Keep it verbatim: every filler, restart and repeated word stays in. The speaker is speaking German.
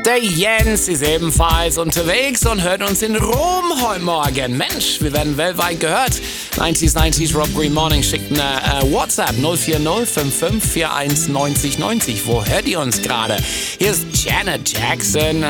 Der Jens ist ebenfalls unterwegs und hört uns in Rom heute Morgen. Mensch, wir werden weltweit gehört. neunziger neunzig Rob Green Morning schickt eine äh, WhatsApp null vier null fünf fünf vier eins neun null neun null. Wo hört ihr uns gerade? Hier ist Janet Jackson.